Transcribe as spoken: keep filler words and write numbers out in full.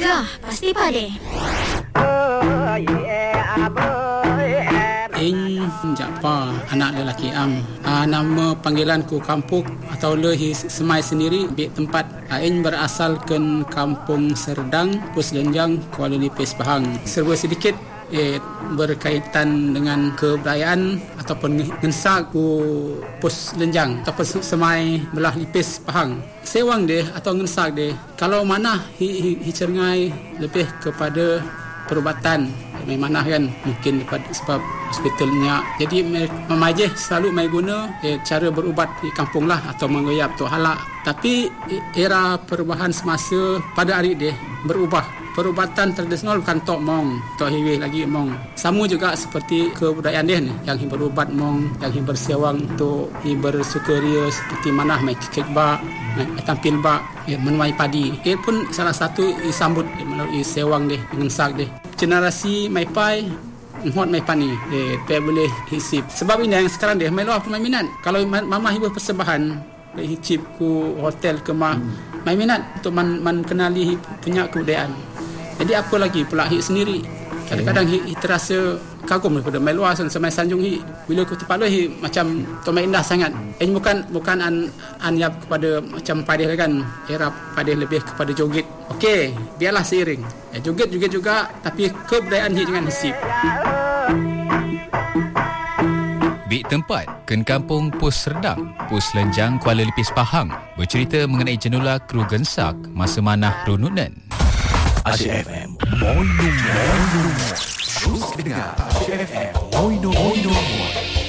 Gegar pasti pade. In Japa, anak lelaki am. Uh, nama panggilanku kampung atau lehi semai sendiri bik tempat. Uh, in berasal ke Kampung Serdang, Pos Lenjang, Kuala Lipis, Pahang. Serba sedikit eh, berkaitan dengan kebudayaan ataupun ngensak ku Pos Lenjang ataupun semai belah Lipis, Pahang. Sewang dia atau ngensak dia, kalau mana hi, hi, hi cengai lebih kepada perubatan mai mana kan, mungkin sebab hospitalnya. Jadi memajih selalu mai guna eh, cara berubat di kampung lah atau mengoyap tu halak. Tapi era perubahan semasa pada hari dia berubah. Perubatan tradisional bukan tok mong, tok hiwih lagi mong. Sama juga seperti kebudayaan dia ni, yang hi berubat mong, yang hi bersewang tu hi bersukaria seperti mana mai kekba, mai tampil ba, ya, menuai padi. Ia pun salah satu disambut melalui sewang dia, ngensak dia. Generasi mai pai hot mai pani eh pe boleh hisip. Sebab ini yang sekarang dia mai luar mai minat. Kalau mama hibuh persembahan hicip ku hotel ke mah hmm. mai minat untuk man, man kenali punya kebudayaan. Jadi apa lagi pula hi sendiri. Kadang-kadang hi, hi terasa kagum daripada mai luar sampai sanjung hi. Bila ku tempat luar hi macam tu mai indah sangat. Ini bukan bukan an anyap kepada macam padeh kan. Era padeh lebih kepada joget. Okey, biarlah seiring. Ya, joget-joget juga tapi kebudayaan hi jangan hisip. Bik tempat Ken Kampung Pos Serdang, Pos Lenjang, Kuala Lipis, Pahang bercerita mengenai jenula kru gensak masa manah rununan. Asyik F M Moino Moino Terus dengar Asyik F M Moino Moino